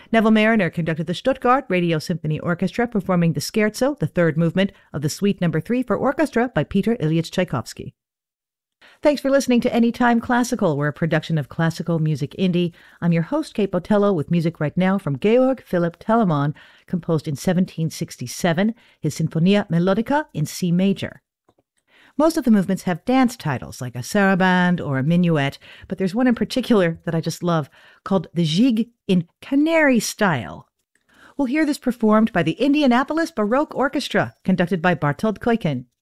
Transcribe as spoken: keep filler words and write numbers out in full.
Neville Mariner conducted the Stuttgart Radio Symphony Orchestra, performing the Scherzo, the third movement of the Suite Number Three for Orchestra by Peter Ilyich Tchaikovsky. Thanks for listening to Anytime Classical. We're a production of Classical Music Indie. I'm your host, Kate Botello, with music right now from Georg Philipp Telemann, composed in seventeen sixty-seven, his Sinfonia Melodica in C major. Most of the movements have dance titles, like a saraband or a minuet, but there's one in particular that I just love, called the Gigue in Canary style. We'll hear this performed by the Indianapolis Baroque Orchestra, conducted by Bartold Kuiken.